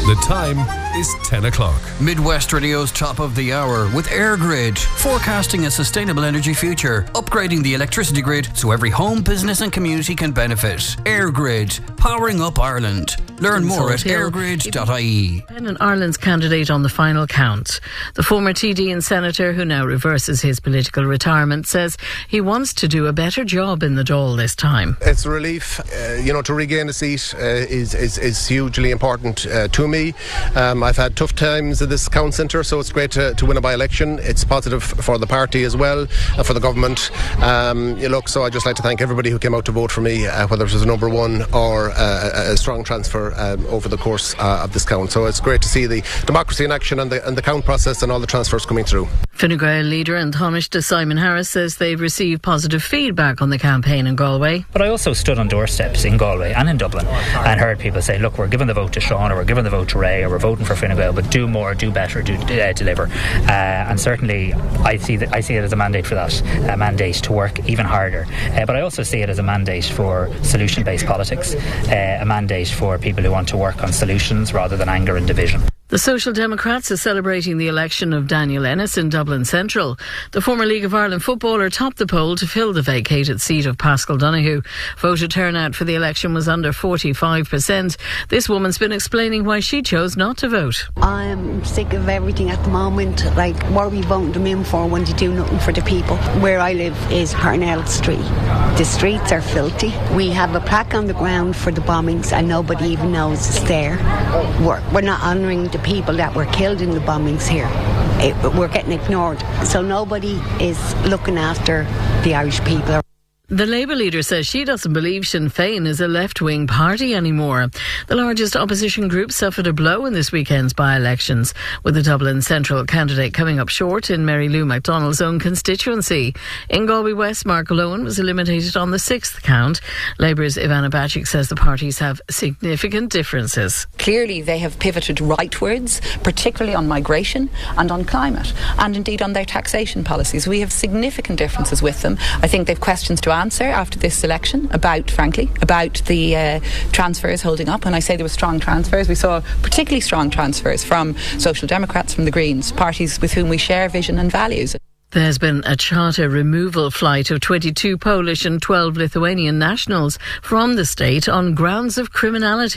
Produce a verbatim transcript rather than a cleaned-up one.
The time is ten o'clock. Midwest Radio's top of the hour with EirGrid, forecasting a sustainable energy future, upgrading the electricity grid so every home, business and community can benefit. EirGrid, powering up Ireland. Learn more at airgrid dot I E. Independent Ireland's candidate on the final count. The former T D and senator, who now reverses his political retirement, says he wants to do a better job in the Dáil this time. It's a relief, uh, you know, to regain a seat uh, is, is is hugely important uh, to me. Um, I've had tough times at this count centre, so it's great to, to win a by-election. It's positive for the party as well, and for the government. Um, you look, so I'd just like to thank everybody who came out to vote for me, uh, whether it was a number one or uh, a strong transfer um, over the course uh, of this count. So it's great to see the democracy in action and the, and the count process and all the transfers coming through. Fine Gael leader and Taoiseach Simon Harris says they've received positive feedback on the campaign in Galway. But I also stood on doorsteps in Galway and in Dublin and heard people say, look, we're giving the vote to Sean, or we're giving the vote to Ray, or we're voting for Fine Gael, but do more, do better, do uh, deliver. Uh, and certainly I see that I see it as a mandate for that, a mandate to work even harder. Uh, but I also see it as a mandate for solution-based politics, uh, a mandate for people who want to work on solutions rather than anger and division. The Social Democrats are celebrating the election of Daniel Ennis in Dublin Central. The former League of Ireland footballer topped the poll to fill the vacated seat of Pascal Donoghue. Voter turnout for the election was under forty-five percent. This woman's been explaining why she chose not to vote. I'm sick of everything at the moment. Like, what are we voting them in for when they do nothing for the people? Where I live is Parnell Street. The streets are filthy. We have a plaque on the ground for the bombings and nobody even knows it's there. We're, we're not honouring the people that were killed in the bombings here. It, we're getting ignored. So nobody is looking after the Irish people. The Labour leader says she doesn't believe Sinn Féin is a left-wing party anymore. The largest opposition group suffered a blow in this weekend's by-elections, with the Dublin Central candidate coming up short in Mary Lou McDonald's own constituency. In Galway West, Mark Lowen was eliminated on the sixth count. Labour's Ivana Bacik says the parties have significant differences. Clearly they have pivoted rightwards, particularly on migration and on climate, and indeed on their taxation policies. We have significant differences with them. I think they've questions to answer after this election about, frankly, about the uh, transfers holding up. And I say there were strong transfers. We saw particularly strong transfers from Social Democrats, from the Greens, parties with whom we share vision and values. There's been a charter removal flight of twenty-two Polish and twelve Lithuanian nationals from the state on grounds of criminality.